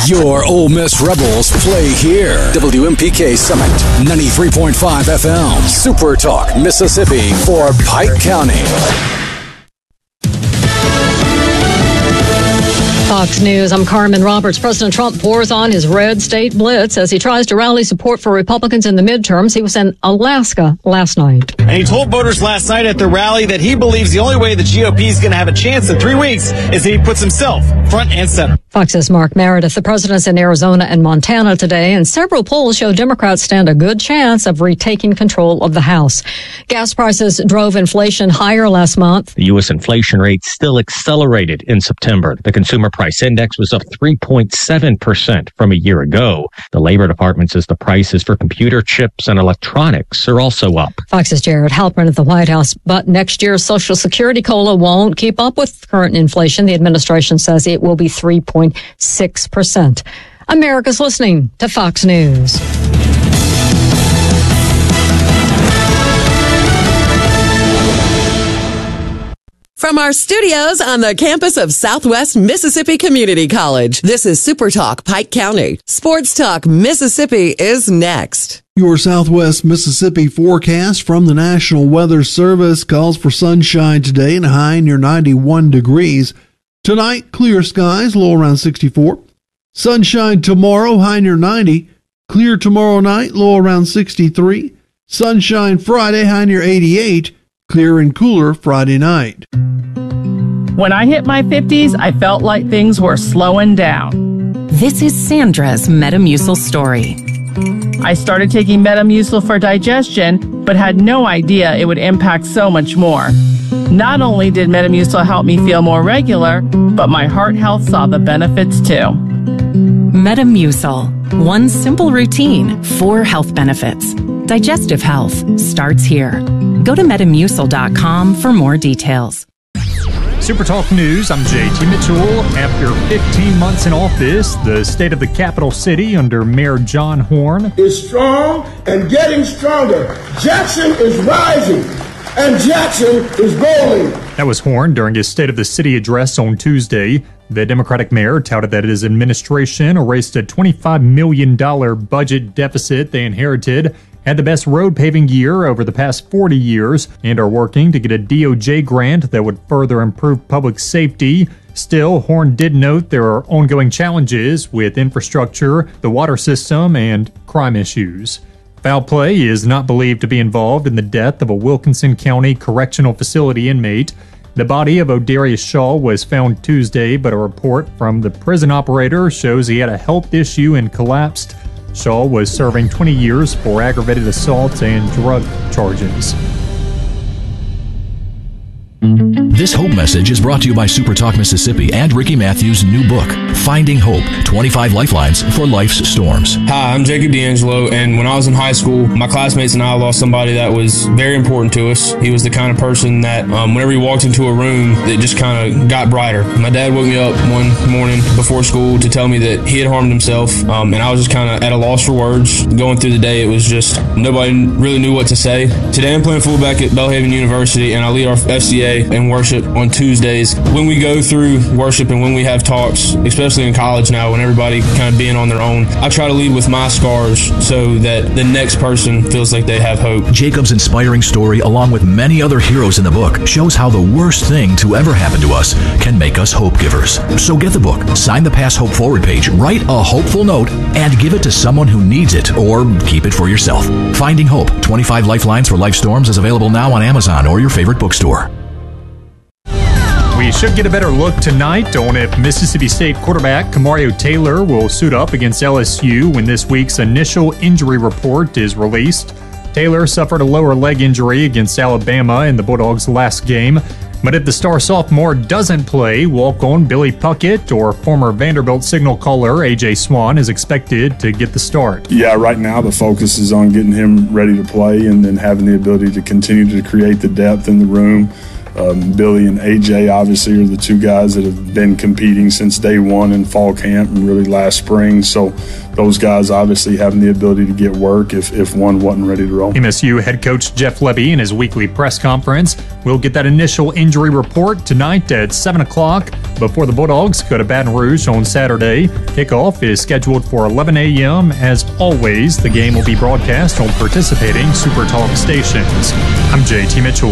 Your Ole Miss Rebels play here. WMPK Summit, 93.5 FM. Super Talk, Mississippi for Pike County. Fox News, I'm Carmen Roberts. President Trump pours on his red state blitz as he tries to rally support for Republicans in the midterms. He was in Alaska last night. And he told voters last night at the rally that he believes the only way the GOP is going to have a chance in 3 weeks is if he puts himself front and center. Fox's Mark Meredith. The president's in Arizona and Montana today, and several polls show Democrats stand a good chance of retaking control of the House. Gas prices drove inflation higher last month. The U.S. inflation rate still accelerated in September. The consumer price index was up 3.7% from a year ago. The Labor Department says the prices for computer chips and electronics are also up. Fox's Jared Halpern at the White House. But next year's Social Security COLA won't keep up with current inflation. The administration says it will be 3.6%. America's listening to Fox News. From our studios on the campus of Southwest Mississippi Community College, this is Super Talk Pike County. Sports Talk Mississippi is next. Your Southwest Mississippi forecast from the National Weather Service calls for sunshine today and a high near 91 degrees. Tonight, clear skies, low around 64. Sunshine tomorrow, high near 90. Clear tomorrow night, low around 63. Sunshine Friday, high near 88. Clear and cooler Friday night. When I hit my 50s, I felt like things were slowing down. This is Sandra's Metamucil story. I started taking Metamucil for digestion, but had no idea it would impact so much more. Not only did Metamucil help me feel more regular, but my heart health saw the benefits too. Metamucil. One simple routine, 4 health benefits. Digestive health starts here. Go to Metamucil.com for more details. Super Talk News, I'm JT Mitchell. After 15 months in office, the state of the capital city under Mayor John Horhn is strong and getting stronger. Jackson is rising and Jackson is rolling. That was Horhn during his State of the City address on Tuesday. The Democratic mayor touted that his administration erased a $25 million budget deficit they inherited, had the best road paving year over the past 40 years, and are working to get a DOJ grant that would further improve public safety. Still, Horhn did note there are ongoing challenges with infrastructure, the water system, and crime issues. Foul play is not believed to be involved in the death of a Wilkinson County Correctional Facility inmate. The body of O'Darius Shaw was found Tuesday, but a report from the prison operator shows he had a health issue and collapsed. Shaw was serving 20 years for aggravated assault and drug charges. This Hope message is brought to you by Super Talk Mississippi and Ricky Matthews' new book, Finding Hope, 25 Lifelines for Life's Storms. Hi, I'm Jacob D'Angelo, and when I was in high school, my classmates and I lost somebody that was very important to us. He was the kind of person that whenever he walked into a room, it just kind of got brighter. My dad woke me up one morning before school to tell me that he had harmed himself, and I was just kind of at a loss for words. Going through the day, it was just nobody really knew what to say. Today, I'm playing fullback at Belhaven University, and I lead our FCA and worship on Tuesdays. When we go through worship and when we have talks, especially in college now, when everybody kind of being on their own, I try to lead with my scars so that the next person feels like they have hope. Jacob's inspiring story, along with many other heroes in the book, shows how the worst thing to ever happen to us can make us hope givers. So get the book, sign the Pass Hope Forward page, write a hopeful note, and give it to someone who needs it, or keep it for yourself. Finding Hope, 25 Lifelines for Life Storms is available now on Amazon or your favorite bookstore. We should get a better look tonight on if Mississippi State quarterback Kamario Taylor will suit up against LSU when this week's initial injury report is released. Taylor suffered a lower leg injury against Alabama in the Bulldogs' last game. But if the star sophomore doesn't play, walk-on Billy Puckett or former Vanderbilt signal caller A.J. Swan is expected to get the start. Yeah, right now the focus is on getting him ready to play and then having the ability to continue to create the depth in the room Billy and AJ obviously are the two guys that have been competing since day one in fall camp and really last spring. So those guys obviously having the ability to get work if one wasn't ready to roll. MSU head coach Jeff Lebby in his weekly press conference will get that initial injury report tonight at 7 o'clock before the Bulldogs go to Baton Rouge on Saturday. Kickoff is scheduled for 11 a.m. As always, the game will be broadcast on participating Super Talk stations. I'm JT Mitchell.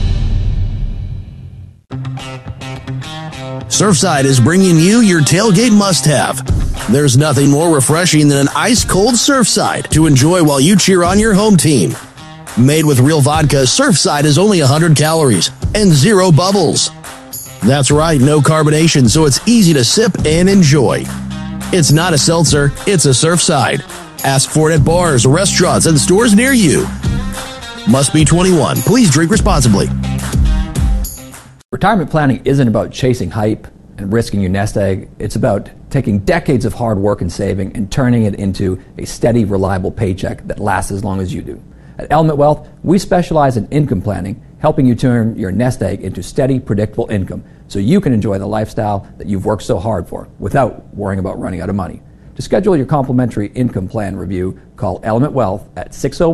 Surfside is bringing you your tailgate must-have. There's nothing more refreshing than an ice-cold Surfside to enjoy while you cheer on your home team. Made with real vodka, Surfside is only 100 calories and 0 bubbles. That's right, no carbonation, so it's easy to sip and enjoy. It's not a seltzer, it's a Surfside. Ask for it at bars, restaurants, and stores near you. Must be 21. Please drink responsibly. Retirement planning isn't about chasing hype and risking your nest egg. It's about taking decades of hard work and saving and turning it into a steady, reliable paycheck that lasts as long as you do. At Element Wealth, we specialize in income planning, helping you turn your nest egg into steady, predictable income so you can enjoy the lifestyle that you've worked so hard for without worrying about running out of money. To schedule your complimentary income plan review, call Element Wealth at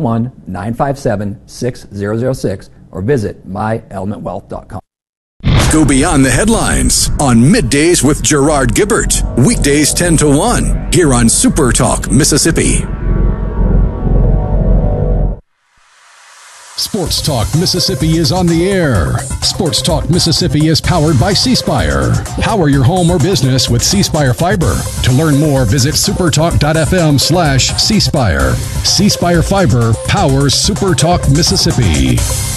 601-957-6006 or visit myelementwealth.com. Go beyond the headlines on Middays with Gerard Gibbert. Weekdays 10 to 1 here on Super Talk Mississippi. Sports Talk Mississippi is on the air. Sports Talk Mississippi is powered by C-Spire. Power your home or business with C-Spire Fiber. To learn more, visit supertalk.fm/C-Spire. C-Spire Fiber powers Super Talk Mississippi.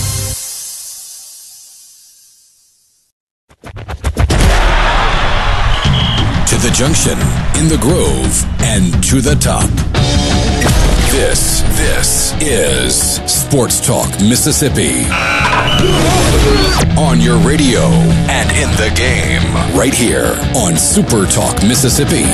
To the junction, in the Grove, and to the top. This is Sports Talk Mississippi. On your radio and in the game, right here on Super Talk Mississippi.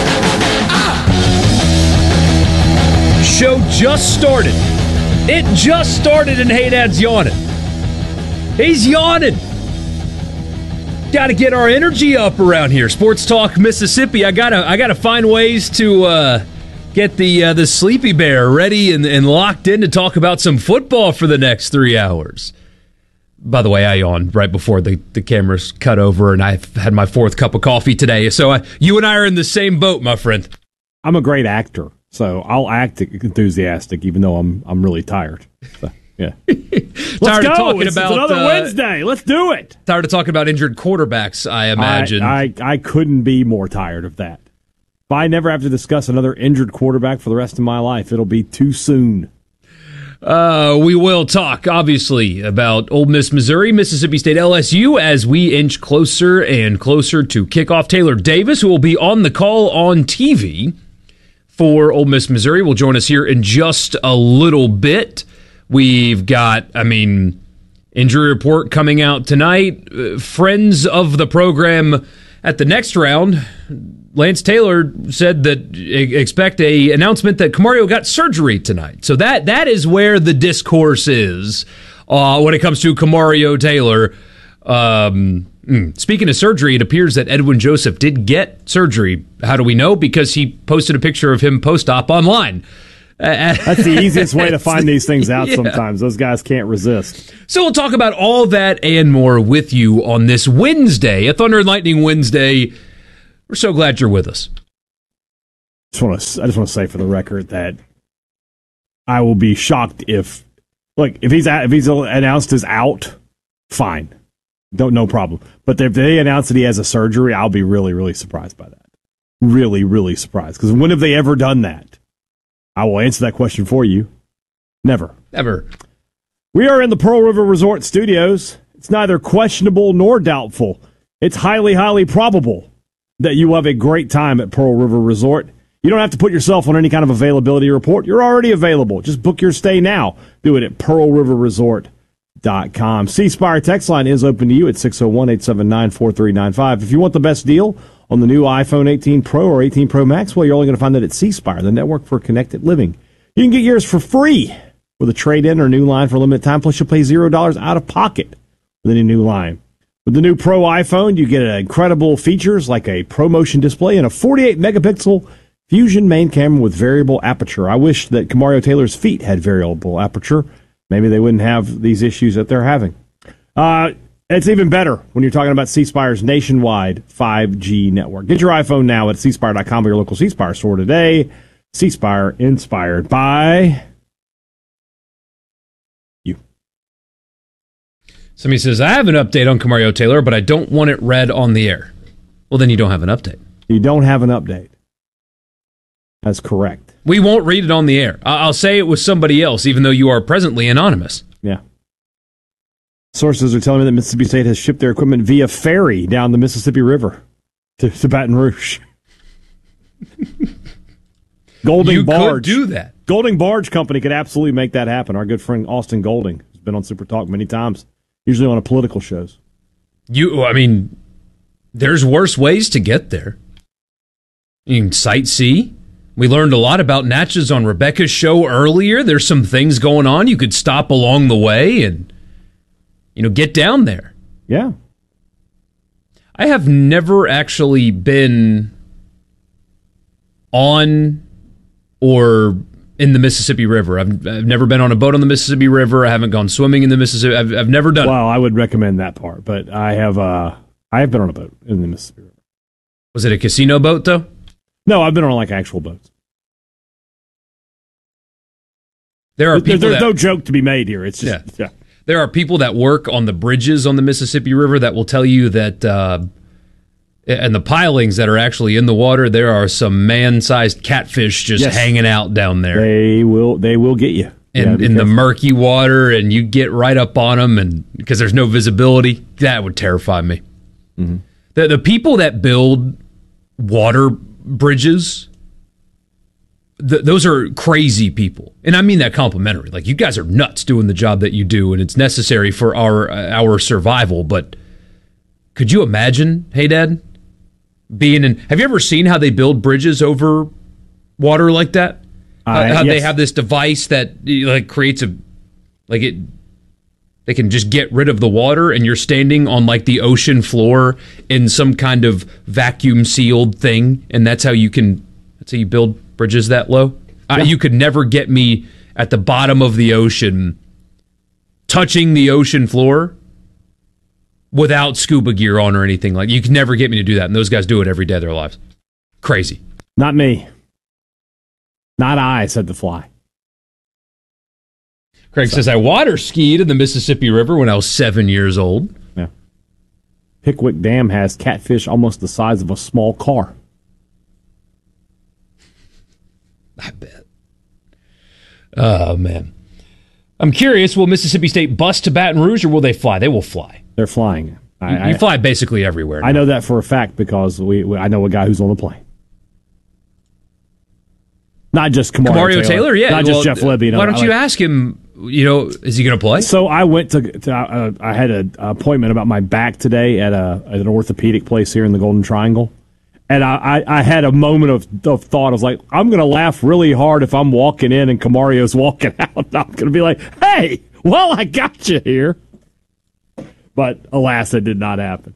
Show just started. It just started and Haydad's yawning. He's yawning. Got to get our energy up around here. Sports Talk Mississippi. I gotta find ways to get the sleepy bear ready and locked in to talk about some football for the next 3 hours. By the way, I yawned right before the cameras cut over, and I've had my 4th cup of coffee today. So you and I are in the same boat, my friend. I'm a great actor, so I'll act enthusiastic even though I'm really tired. So. Yeah. Let's go. It's another Wednesday. Let's do it. Tired of talking about injured quarterbacks, I imagine. I couldn't be more tired of that. If I never have to discuss another injured quarterback for the rest of my life, it'll be too soon. We will talk, obviously, about Ole Miss, Missouri, Mississippi State, LSU as we inch closer and closer to kickoff. Taylor Davis, who will be on the call on TV for Ole Miss, Missouri, will join us here in just a little bit. We've got, injury report coming out tonight. Friends of the program at the next round, Lance Taylor said that expect a announcement that Camario got surgery tonight. So that is where the discourse is when it comes to Camario Taylor. Speaking of surgery, it appears that Edwin Joseph did get surgery. How do we know? Because he posted a picture of him post-op online. That's the easiest way to find these things out sometimes. Those guys can't resist. So we'll talk about all that and more with you on this Wednesday, a Thunder and Lightning Wednesday. We're so glad you're with us. I just want to say for the record that I will be shocked if he's announced as out, fine. No problem. But if they announce that he has a surgery, I'll be really, really surprised by that. Really, really surprised. Because when have they ever done that? I will answer that question for you. Never. Ever. We are in the Pearl River Resort studios. It's neither questionable nor doubtful. It's highly, highly probable that you will have a great time at Pearl River Resort. You don't have to put yourself on any kind of availability report. You're already available. Just book your stay now. Do it at pearlriverresort.com. C-Spire text line is open to you at 601-879-4395. If you want the best deal on the new iPhone 18 Pro or 18 Pro Max, well, you're only going to find that at C-Spire, the network for connected living. You can get yours for free with a trade-in or new line for a limited time, plus you'll pay $0 out of pocket with any new line. With the new Pro iPhone, you get incredible features like a ProMotion display and a 48-megapixel Fusion main camera with variable aperture. I wish that Camario Taylor's feet had variable aperture. Maybe they wouldn't have these issues that they're having. It's even better when you're talking about C Spire's nationwide 5G network. Get your iPhone now at cspire.com or your local C Spire store today. C Spire, inspired by you. Somebody says, I have an update on Camario Taylor, but I don't want it read on the air. Well, then you don't have an update. You don't have an update. That's correct. We won't read it on the air. I'll say it was somebody else, even though you are presently anonymous. Yeah. Sources are telling me that Mississippi State has shipped their equipment via ferry down the Mississippi River to Baton Rouge. Golding Barge. Could do that. Golding Barge Company could absolutely make that happen. Our good friend Austin Golding has been on Super Talk many times, usually on political shows. There's worse ways to get there. You can sightsee. We learned a lot about Natchez on Rebecca's show earlier. There's some things going on. You could stop along the way and, get down there. Yeah. I have never actually been on or in the Mississippi River. I've never been on a boat on the Mississippi River. I haven't gone swimming in the Mississippi. I've never done it. Well, I would recommend that part, but I have been on a boat in the Mississippi River. Was it a casino boat, though? No, I've been on actual boats. There's no joke to be made here. It's just yeah. There are people that work on the bridges on the Mississippi River that will tell you that, and the pilings that are actually in the water, there are some man-sized catfish just hanging out down there. They will get you. In the murky water, and you get right up on them, and because there's no visibility, that would terrify me. Mm-hmm. The people that build water bridges, those are crazy people, and I mean that complimentary. Like, you guys are nuts doing the job that you do, and it's necessary for our survival. But could you imagine, hey Dad, being in? Have you ever seen how they build bridges over water like that? How they have this device that creates they can just get rid of the water, and you're standing on the ocean floor in some kind of vacuum sealed thing, and that's how you build bridges that low. Yeah. You could never get me at the bottom of the ocean, touching the ocean floor without scuba gear on or anything. You could never get me to do that, and those guys do it every day of their lives. Crazy. Not me. Not I, said the fly. Craig says, I water skied in the Mississippi River when I was 7 years old. Yeah. Pickwick Dam has catfish almost the size of a small car. I bet. Oh, man. I'm curious, will Mississippi State bus to Baton Rouge, or will they fly? They will fly. They're flying. You fly basically everywhere now. I know that for a fact because I know a guy who's on the plane. Not just Camario Taylor, yeah. Not just Jeff Lebby. Why don't you ask him, is he going to play? So I went I had an appointment about my back today at an orthopedic place here in the Golden Triangle. And I had a moment of thought. I was like, I'm going to laugh really hard if I'm walking in and Camario's walking out. I'm going to be like, hey, well, I got you here. But alas, it did not happen.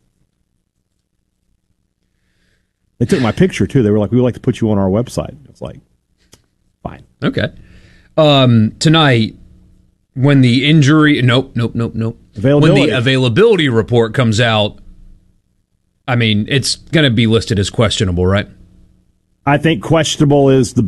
They took my picture, too. They were like, we would like to put you on our website. I was like, fine. Okay. Tonight, when the injury... Nope. When the availability report comes out, it's going to be listed as questionable, right? I think questionable is the